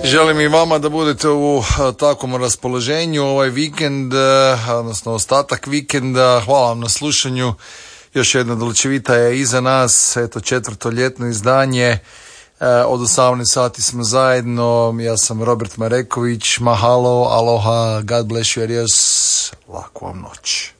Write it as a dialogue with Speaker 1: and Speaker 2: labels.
Speaker 1: Želim i vama da budete u takvom raspoloženju ovaj vikend, odnosno ostatak vikenda. Hvala vam na slušanju. Još jedna Dolčevita je iza nas, eto 4. ljetno izdanje. Od 18 sati smo zajedno. Ja sam Robert Mareković. Mahalo, aloha, God bless you, adios. Laku vam noć.